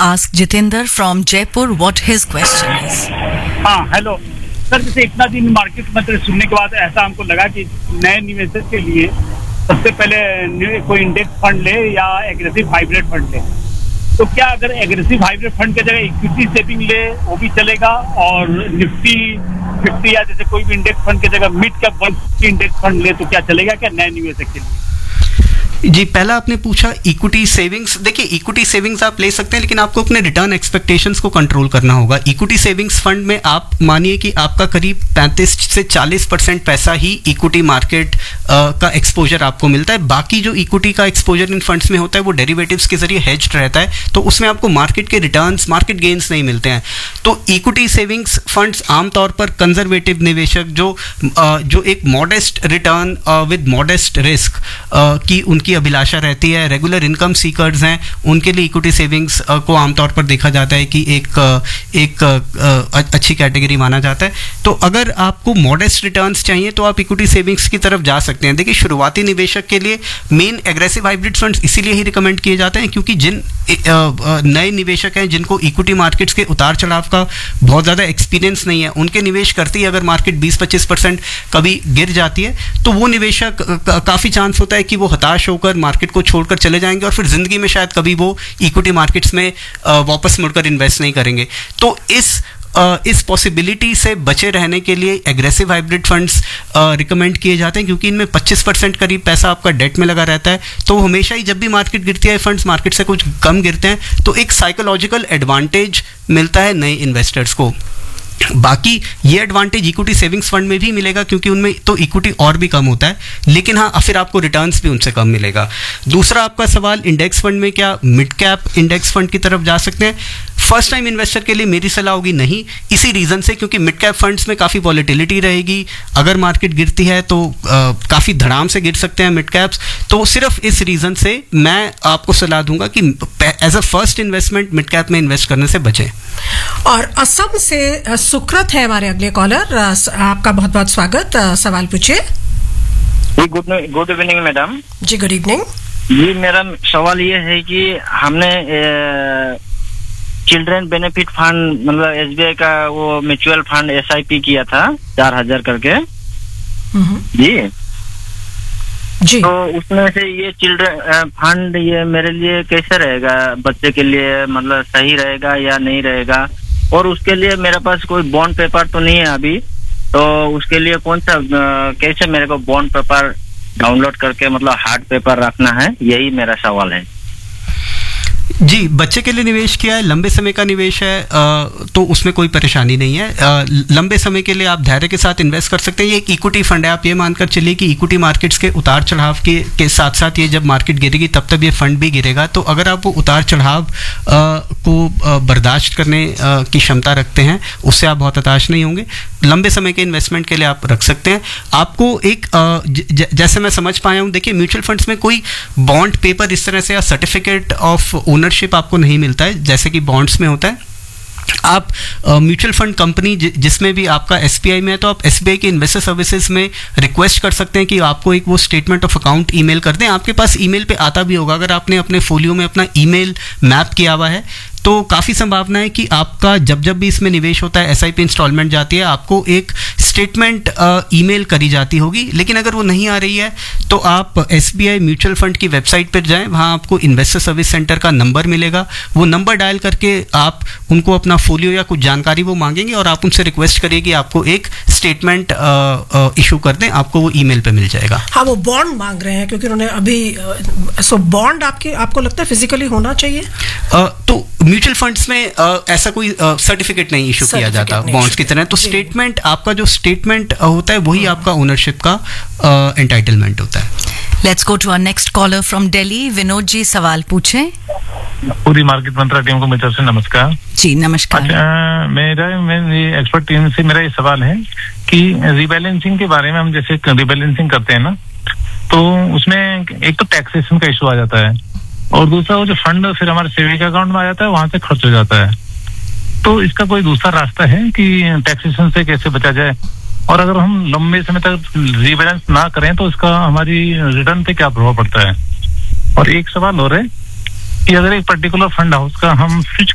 ask Jitendra from Jaipur what his question is. हाँ hello sir, जैसे इतना दिन मार्केट में सुनने के बाद ऐसा हमको लगा कि नए निवेशक के लिए सबसे पहले कोई इंडेक्स फंड ले या एग्रेसिव हाइब्रिड फंड ले, तो क्या अगर एग्रेसिव हाइब्रिड फंड की जगह इक्विटी सेविंग ले वो भी चलेगा, और निफ्टी 50 या जैसे कोई भी इंडेक्स फंड की जगह मिड कैप 150 इंडेक्स फंड ले तो क्या चलेगा क्या नए निवेशक के लिए? जी, पहला आपने पूछा इक्विटी सेविंग्स। देखिए, इक्विटी सेविंग्स आप ले सकते हैं, लेकिन आपको अपने रिटर्न एक्सपेक्टेशंस को कंट्रोल करना होगा। इक्विटी सेविंग्स फंड में आप मानिए कि आपका करीब 35 से 40% पैसा ही इक्विटी मार्केट का एक्सपोजर आपको मिलता है। बाकी जो इक्विटी का एक्सपोजर इन फंड्स में होता है वो डेरिवेटिव्स के जरिए हेज्ड रहता है, तो उसमें आपको मार्केट के रिटर्न्स, मार्केट गेन्स नहीं मिलते हैं। तो इक्विटी सेविंग्स फंड्स आमतौर पर कंजर्वेटिव निवेशक जो एक modest return with modest risk की उनकी अभिलाषा रहती है, रेगुलर इनकम सीकर्स हैं, उनके लिए इक्विटी सेविंग्स को आमतौर पर देखा जाता है कि एक अच्छी कैटेगरी माना जाता है। तो अगर आपको मॉडेस्ट रिटर्न्स चाहिए तो आप इक्विटी सेविंग्स की तरफ जा सकते हैं। देखिए, शुरुआती निवेशक के लिए मेन एग्रेसिव हाइब्रिड फंड्स इसीलिए ही रिकमेंड किए जाते हैं क्योंकि जिन नए निवेशक हैं जिनको इक्विटी मार्केट्स के उतार चढ़ाव का बहुत ज़्यादा एक्सपीरियंस नहीं है, उनके निवेश करते ही अगर मार्केट 20-25% कभी गिर जाती है तो वो निवेशक काफ़ी चांस होता है कि वो हताश होकर मार्केट को छोड़कर चले जाएंगे और फिर जिंदगी में शायद कभी वो इक्विटी मार्केट्स में वापस मुड़कर इन्वेस्ट नहीं करेंगे। तो इस पॉसिबिलिटी से बचे रहने के लिए एग्रेसिव हाइब्रिड फंड्स रिकमेंड किए जाते हैं क्योंकि इनमें 25% करीब पैसा आपका डेट में लगा रहता है। तो हमेशा ही जब भी मार्केट गिरती है, फंड्स मार्केट से कुछ कम गिरते हैं, तो एक साइकोलॉजिकल एडवांटेज मिलता है नए इन्वेस्टर्स को। बाकी ये एडवांटेज इक्विटी सेविंग्स फंड में भी मिलेगा क्योंकि उनमें तो इक्विटी और भी कम होता है, लेकिन हाँ फिर आपको रिटर्न्स भी उनसे कम मिलेगा। दूसरा आपका सवाल इंडेक्स फंड में क्या मिड कैप इंडेक्स फंड की तरफ जा सकते हैं? फर्स्ट टाइम इन्वेस्टर के लिए मेरी सलाह होगी नहीं, इसी रीज़न से क्योंकि मिड कैप फंड्स में काफ़ी वॉलेटिलिटी रहेगी। अगर मार्केट गिरती है तो काफ़ी धड़ाम से गिर सकते हैं मिड कैप्स। तो सिर्फ इस रीज़न से मैं आपको सलाह दूंगा कि as a first investment mid cap में इन्वेस्ट करने से बचें। और असम से सुकृत है हमारे अगले कॉलर, आपका बहुत बहुत स्वागत। सवाल पूछिए। Good evening madam. जी गुड इवनिंग। जी, मेरा सवाल ये है कि हमने चिल्ड्रन बेनिफिट फंड मतलब SBI का वो म्यूचुअल फंड SIP किया था 4000 करके जी। तो उसमें से ये चिल्ड्रन फंड ये मेरे लिए कैसे रहेगा, बच्चे के लिए मतलब सही रहेगा या नहीं रहेगा? और उसके लिए मेरे पास कोई बॉन्ड पेपर तो नहीं है अभी, तो उसके लिए कौन सा कैसे मेरे को बॉन्ड पेपर डाउनलोड करके मतलब हार्ड पेपर रखना है, यही मेरा सवाल है। जी, बच्चे के लिए निवेश किया है, लंबे समय का निवेश है, तो उसमें कोई परेशानी नहीं है। लंबे समय के लिए आप धैर्य के साथ इन्वेस्ट कर सकते हैं। ये एक इक्विटी फंड है, आप ये मानकर चलिए कि इक्विटी मार्केट्स के उतार चढ़ाव के साथ साथ ये जब मार्केट गिरेगी तब तक ये फंड भी गिरेगा। तो अगर आप वो उतार चढ़ाव को बर्दाश्त करने की क्षमता रखते हैं, उससे आप बहुत हताश नहीं होंगे। लंबे समय के इन्वेस्टमेंट के लिए आप रख सकते हैं। आपको एक जैसे मैं समझ पाया हूँ, देखिए म्यूचुअल फंड्स में कोई बॉन्ड पेपर इस तरह से या सर्टिफिकेट ऑफ ओनरशिप आपको नहीं मिलता है जैसे कि बॉन्ड्स में होता है। आप म्यूचुअल फंड कंपनी जिसमें भी आपका SBI में है तो आप SBI के इन्वेस्टर सर्विसेज में रिक्वेस्ट कर सकते हैं कि आपको एक वो स्टेटमेंट ऑफ अकाउंट ईमेल कर दें। आपके पास ईमेल पे आता भी होगा, अगर आपने अपने फोलियो में अपना ईमेल मैप किया हुआ है तो काफ़ी संभावना है कि आपका जब भी इसमें निवेश होता है, SIP इंस्टॉलमेंट जाती है, आपको एक स्टेटमेंट ईमेल करी जाती होगी। लेकिन अगर वो नहीं आ रही है तो आप SBI म्यूचुअल फंड की वेबसाइट पर जाएं, वहाँ आपको इन्वेस्टर सर्विस सेंटर का नंबर मिलेगा। वो नंबर डायल करके आप उनको अपना फोलियो या कुछ जानकारी वो मांगेंगे और आप उनसे रिक्वेस्ट करिए कि आपको एक स्टेटमेंट इशू कर दें, आपको वो ईमेल पे मिल जाएगा। हाँ, वो बॉन्ड मांग रहे हैं क्योंकि उन्होंने अभी सो बॉन्ड आपको लगता है फिजिकली होना चाहिए? तो म्यूचुअल फंड्स में ऐसा कोई सर्टिफिकेट नहीं इशू किया जाता बॉन्ड्स की तरह। तो स्टेटमेंट, आपका जो स्टेटमेंट होता है वही आपका ओनरशिप का एंटाइटलमेंट होता है। Let's go to our next collar from Delhi. Vinod ji सवाल पूछें। पूरी मार्केट मंत्रा टीम को मेरी तरफ से नमस्कार। जी नमस्कार। अच्छा, मेरी एक्सपर्ट टीम से मेरा ये सवाल है कि रीबैलेंसिंग के बारे में, हम जैसे रीबैलेंसिंग करते हैं ना, तो उसमें एक तो टैक्सेशन का इशू आ जाता है और दूसरा वो जो फंड फिर हमारे सेविंग अकाउंट में आ जाता है, वहां से खर्च हो जाता है। तो इसका कोई दूसरा रास्ता है कि टैक्सेशन से कैसे बचा जाए? और अगर हम लंबे समय तक रीबैलेंस ना करें तो इसका हमारी रिटर्न पे क्या प्रभाव पड़ता है? और एक सवाल और है कि अगर एक पर्टिकुलर फंड हाउस का हम स्विच